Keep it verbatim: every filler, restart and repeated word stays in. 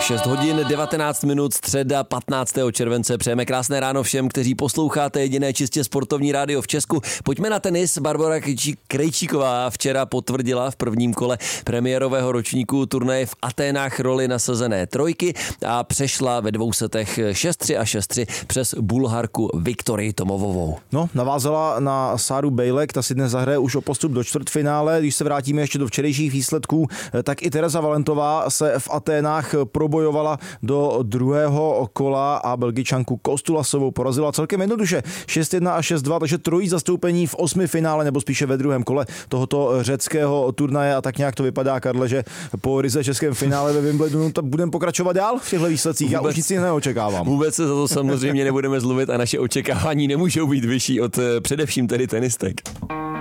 šest hodin devatenáct minut, středa patnáctého července. Přejeme krásné ráno všem, kteří posloucháte jediné čistě sportovní rádio v Česku. Pojďme na tenis. Barbora Krejčíková včera potvrdila v prvním kole premiérového ročníku turnaje v Aténách roli nasazené trojky a přešla ve dvou setech šest tři a šest tři přes Bulharku Viktorii Tomovovou. No, navázala na Sáru Bejlek, ta si dnes zahraje už o postup do čtvrtfinále. Když se vrátíme ještě do včerejších výsledků, tak i Tereza Valentová se v Aténách probojovala do druhého kola a Belgičanku Kostulasovou porazila celkem jednoduše šest jedna a šest dva, takže trojí zastoupení v osmi finále, nebo spíše ve druhém kole tohoto řeckého turnaje, a tak nějak to vypadá, Karle, že po ryze českém finále ve Wimbledonu budeme pokračovat dál v těchto výsledcích. Já už nic neočekávám. Vůbec se za to samozřejmě nebudeme zlobit a naše očekávání nemůžou být vyšší od především tedy tenistek.